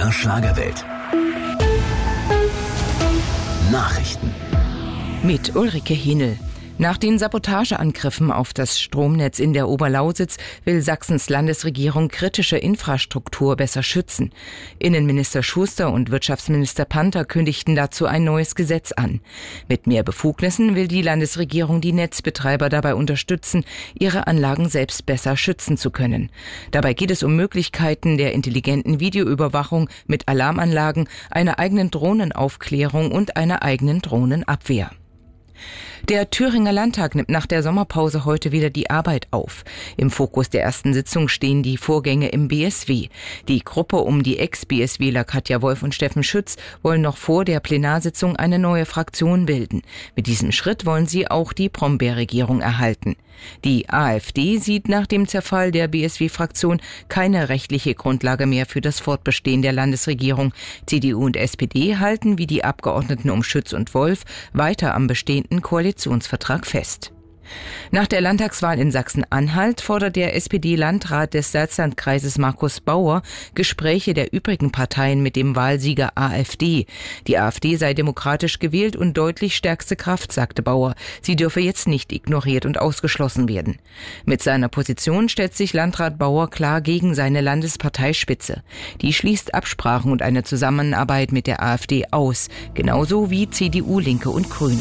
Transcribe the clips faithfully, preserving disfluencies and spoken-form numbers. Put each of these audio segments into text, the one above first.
der Schlagerwelt. Nachrichten. Mit Ulrike Hinel. Nach den Sabotageangriffen auf das Stromnetz in der Oberlausitz will Sachsens Landesregierung kritische Infrastruktur besser schützen. Innenminister Schuster und Wirtschaftsminister Panther kündigten dazu ein neues Gesetz an. Mit mehr Befugnissen will die Landesregierung die Netzbetreiber dabei unterstützen, ihre Anlagen selbst besser schützen zu können. Dabei geht es um Möglichkeiten der intelligenten Videoüberwachung mit Alarmanlagen, einer eigenen Drohnenaufklärung und einer eigenen Drohnenabwehr. Der Thüringer Landtag nimmt nach der Sommerpause heute wieder die Arbeit auf. Im Fokus der ersten Sitzung stehen die Vorgänge im B S W. Die Gruppe um die Ex-BSWler Katja Wolf und Steffen Schütz wollen noch vor der Plenarsitzung eine neue Fraktion bilden. Mit diesem Schritt wollen sie auch die Brombeer-Regierung erhalten. Die AfD sieht nach dem Zerfall der B S W-Fraktion keine rechtliche Grundlage mehr für das Fortbestehen der Landesregierung. C D U und S P D halten wie die Abgeordneten um Schütz und Wolf weiter am bestehenden Koalitionsvertrag fest. Nach der Landtagswahl in Sachsen-Anhalt fordert der S P D-Landrat des Salzlandkreises Markus Bauer Gespräche der übrigen Parteien mit dem Wahlsieger AfD. Die AfD sei demokratisch gewählt und deutlich stärkste Kraft, sagte Bauer. Sie dürfe jetzt nicht ignoriert und ausgeschlossen werden. Mit seiner Position stellt sich Landrat Bauer klar gegen seine Landesparteispitze. Die schließt Absprachen und eine Zusammenarbeit mit der AfD aus, genauso wie C D U, Linke und Grüne.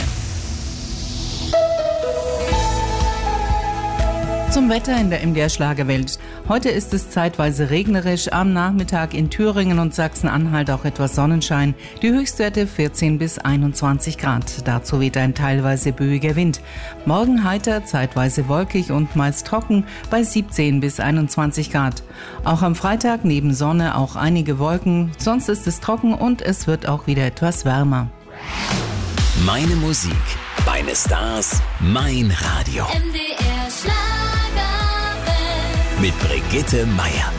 Zum Wetter in der M D R Schlagerwelt. Heute ist es zeitweise regnerisch, am Nachmittag in Thüringen und Sachsen-Anhalt auch etwas Sonnenschein. Die Höchstwerte vierzehn bis einundzwanzig Grad. Dazu weht ein teilweise böiger Wind. Morgen heiter, zeitweise wolkig und meist trocken bei siebzehn bis einundzwanzig Grad. Auch am Freitag neben Sonne auch einige Wolken. Sonst ist es trocken und es wird auch wieder etwas wärmer. Meine Musik, meine Stars, mein Radio. M D R Schlager. Mit Brigitte Meier.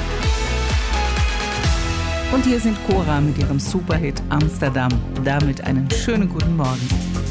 Und hier sind Cora mit ihrem Superhit Amsterdam. Damit einen schönen guten Morgen.